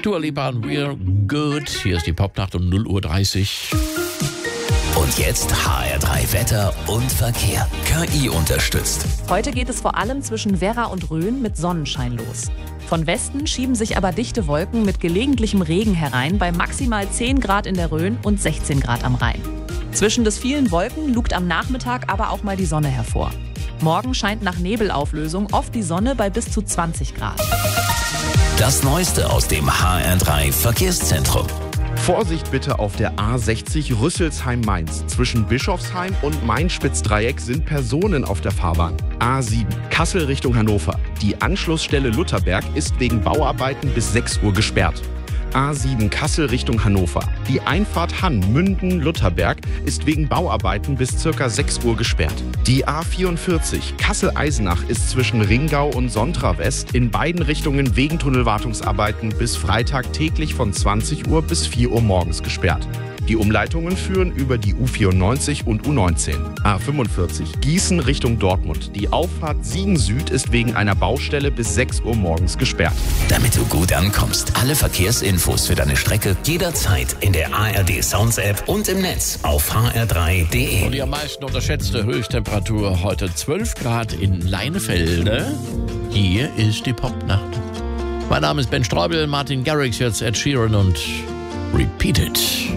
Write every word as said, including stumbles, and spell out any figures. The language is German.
Dua Lipa und We're Good. Hier ist die Popnacht um null Uhr dreißig. Und jetzt H R drei Wetter und Verkehr. K I unterstützt. Heute geht es vor allem zwischen Werra und Rhön mit Sonnenschein los. Von Westen schieben sich aber dichte Wolken mit gelegentlichem Regen herein bei maximal zehn Grad in der Rhön und sechzehn Grad am Rhein. Zwischen des vielen Wolken lugt am Nachmittag aber auch mal die Sonne hervor. Morgen scheint nach Nebelauflösung oft die Sonne bei bis zu zwanzig Grad. Das Neueste aus dem H R drei Verkehrszentrum. Vorsicht bitte auf der A sechzig Rüsselsheim-Mainz. Zwischen Bischofsheim und Main-Spitz-Dreieck sind Personen auf der Fahrbahn. A sieben Kassel Richtung Hannover. Die Anschlussstelle Lutherberg ist wegen Bauarbeiten bis sechs Uhr gesperrt. A sieben Kassel Richtung Hannover. Die Einfahrt Hann, Münden, Lutherberg ist wegen Bauarbeiten bis ca. sechs Uhr gesperrt. Die A vierundvierzig Kassel-Eisenach ist zwischen Ringau und Sontra West in beiden Richtungen wegen Tunnelwartungsarbeiten bis Freitag täglich von zwanzig Uhr bis vier Uhr morgens gesperrt. Die Umleitungen führen über die U vierundneunzig und U neunzehn. A fünfundvierzig Gießen Richtung Dortmund. Die Auffahrt Siegen Süd ist wegen einer Baustelle bis sechs Uhr morgens gesperrt. Damit du gut ankommst, alle Verkehrsinfos für deine Strecke jederzeit in der A R D Sounds App und im Netz auf h r drei punkt d Und e. die am meisten unterschätzte Höchsttemperatur heute zwölf Grad in Leinefelde. Hier ist die Popnacht. Mein Name ist Ben Streubel, Martin Garrix, jetzt Ed Sheeran und Repeat It.